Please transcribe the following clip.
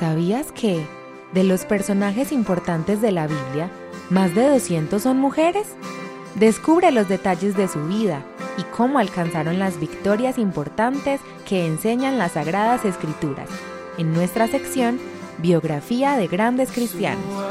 ¿Sabías que, de los personajes importantes de la Biblia, más de 200 son mujeres? Descubre los detalles de su vida y cómo alcanzaron las victorias importantes que enseñan las Sagradas Escrituras, en nuestra sección Biografía de Grandes Cristianos.